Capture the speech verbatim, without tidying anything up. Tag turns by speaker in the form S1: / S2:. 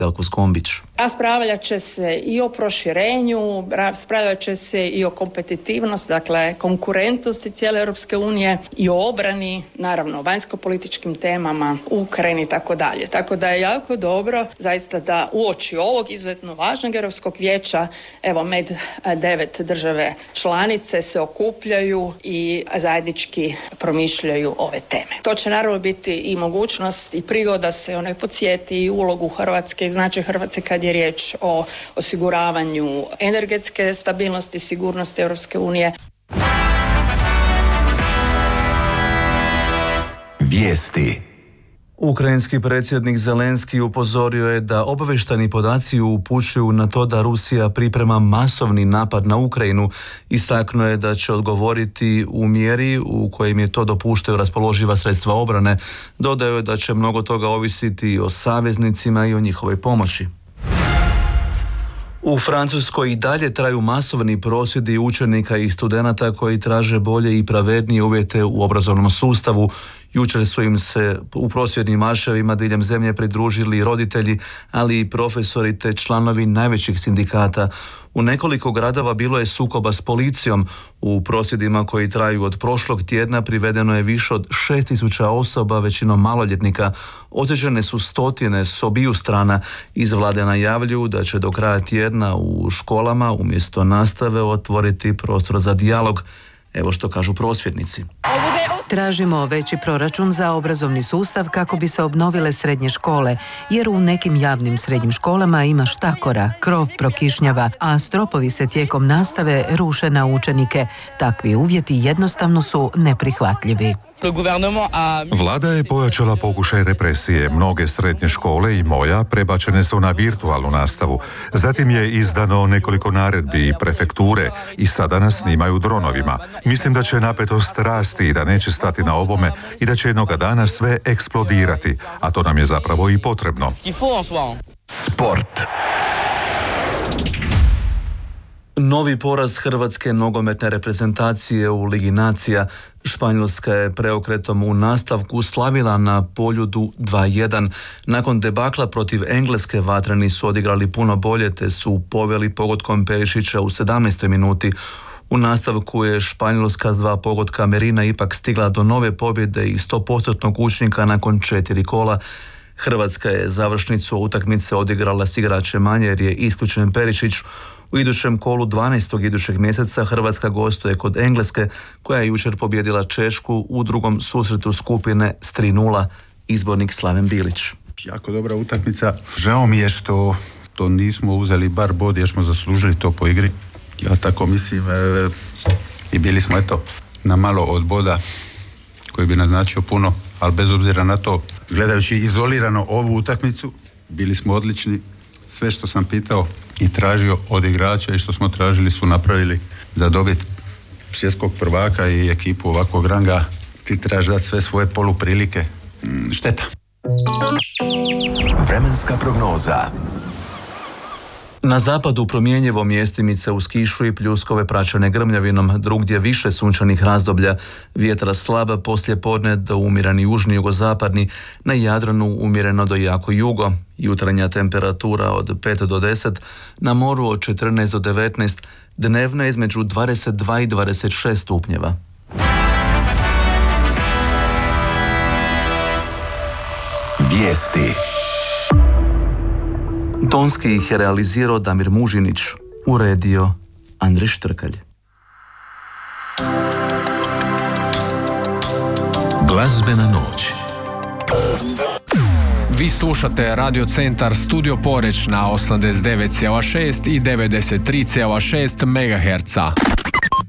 S1: Jelko Skombić.
S2: Raspravljat će se i o proširenju, raspravljat će se i o kompetitivnosti, dakle konkurentnosti cijele Europske unije i o obrani, naravno o vanjsko-političkim temama, u Ukrajini i tako dalje. Tako da je jako dobro zaista da uoči ovog izuzetno važnog Europskog vijeća, evo med devet države članice se okupljaju i zajednički promišljaju ove teme. To će naravno biti i mogućnost i prigoda se onaj podsjeti i ulogu Hrvatske i značaj Hrvatske kad je riječ o osiguravanju energetske stabilnosti i sigurnosti Europske unije.
S3: Vijesti.
S1: Ukrajinski predsjednik Zelenski upozorio je da obavještajni podaci upućuju na to da Rusija priprema masovni napad na Ukrajinu. Istaknuo je da će odgovoriti u mjeri u kojim je to dopuštaju raspoloživa sredstva obrane. Dodao je da će mnogo toga ovisiti o saveznicima i o njihovoj pomoći. U Francuskoj i dalje traju masovni prosvjedi učenika i studenata koji traže bolje i pravednije uvjete u obrazovnom sustavu. Jučer su im se u prosvjednim marševima diljem zemlje pridružili roditelji, ali i profesori te članovi najvećih sindikata. U nekoliko gradova bilo je sukoba s policijom. U prosvjedima koji traju od prošlog tjedna privedeno je više od šest tisuća osoba, većinom maloljetnika. Ozlijeđene su stotine s obiju strana. Iz vlade najavljuju da će do kraja tjedna u školama umjesto nastave otvoriti prostor za dijalog. Evo što kažu prosvjednici.
S4: Tražimo veći proračun za obrazovni sustav kako bi se obnovile srednje škole, jer u nekim javnim srednjim školama ima štakora, krov prokišnjava, a stropovi se tijekom nastave ruše na učenike. Takvi uvjeti jednostavno su neprihvatljivi.
S5: Vlada je pojačala pokušaj represije. Mnoge srednje škole i moja prebačene su na virtualnu nastavu. Zatim je izdano nekoliko naredbi i prefekture i sada nas snimaju dronovima. Mislim da će napetost rasti i da neće stati na ovome i da će jednoga dana sve eksplodirati, a to nam je zapravo i potrebno.
S3: Sport.
S1: Novi poraz hrvatske nogometne reprezentacije u Ligi nacija. Španjolska je preokretom u nastavku slavila na Poljudu dva jedan. Nakon debakla protiv Engleske vatreni su odigrali puno bolje te su poveli pogodkom Perišića u sedamnaestoj minuti. U nastavku je Španjolska s dva pogotka Merina ipak stigla do nove pobjede i sto posto učinka nakon četiri kola. Hrvatska je završnicu utakmice odigrala s igračem manje jer je isključen Perišić. U idućem kolu dvanaestog idućeg mjeseca Hrvatska gostuje kod Engleske, koja je jučer pobijedila Češku u drugom susretu skupine s tri nula. Izbornik Slaven Bilić.
S6: Jako dobra utakmica. Žao mi je što to nismo uzeli bar bod jer smo zaslužili to po igri. Ja tako mislim e, i bili smo eto na malo od boda koji bi naznačio puno, ali bez obzira na to, gledajući izolirano ovu utakmicu, bili smo odlični. Sve što sam pitao i tražio od igrača i što smo tražili su napravili za dobit svjetskog prvaka i ekipu ovakvog ranga. Ti trebaš dati sve svoje poluprilike. Mm, šteta.
S3: Vremenska prognoza.
S1: Na zapadu promjenjivo mjestimice uz kišu i pljuskove praćene grmljavinom, drugdje više sunčanih razdoblja, vjetra slaba poslije podne do umjereni južni jugozapadni, na Jadranu umjereno do jako jugo, jutarnja temperatura od pet do deset, na moru od četrnaest do devetnaest, dnevna između dvadeset dva i dvadeset šest stupnjeva.
S3: Vijesti.
S1: Tonski ih je realizirao Damir Mužinić, uredio Andrej Štrkalj.
S3: Glazbena noć.
S7: Vi slušate Radio Centar Studio Poreč na osamdeset devet zarez šest i devedeset tri zarez šest megaherca.